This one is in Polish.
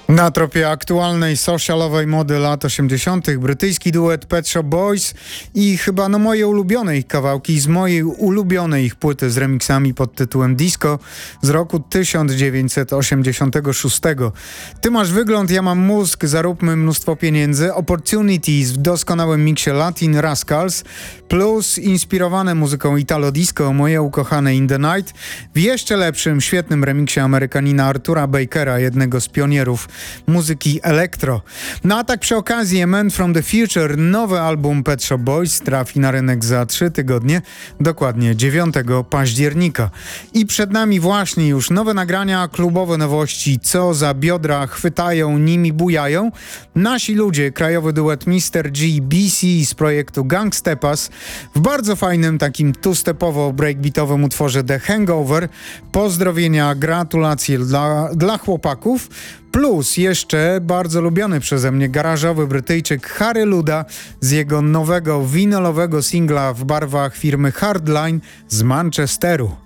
Na tropie aktualnej socialowej mody lat 80. brytyjski duet Pet Shop Boys i chyba moje ulubione ich kawałki z mojej ulubionej ich płyty z remixami pod tytułem Disco z roku 1986. Ty masz wygląd, ja mam mózg, zaróbmy mnóstwo pieniędzy, Opportunities w doskonałym miksie Latin Rascals plus inspirowane muzyką Italo Disco, moje ukochane In The Night w jeszcze lepszym, świetnym remiksie Amerykanina Artura Bakera, jednego z pionierów muzyki elektro. No a tak przy okazji A Man From The Future, nowy album Pet Shop Boys trafi na rynek za 3 tygodnie, dokładnie 9 października. I przed nami właśnie już nowe nagrania, klubowe nowości, co za biodra chwytają, nimi bujają. Nasi ludzie, krajowy duet Mr. G BC z projektu Gangstepas w bardzo fajnym, takim two-stepowo breakbeatowym utworze The Hangover. Pozdrowienia, gratulacje dla chłopaków. Plus jeszcze bardzo lubiony przeze mnie garażowy Brytyjczyk Harry Luda z jego nowego winylowego singla w barwach firmy Hardline z Manchesteru.